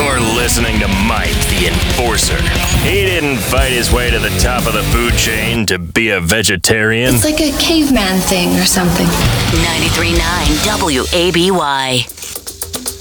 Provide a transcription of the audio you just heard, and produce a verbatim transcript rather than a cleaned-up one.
You're listening to Mike the Enforcer. He didn't fight his way to the top of the food chain to be a vegetarian. It's like a caveman thing or something. ninety-three point nine W A B Y.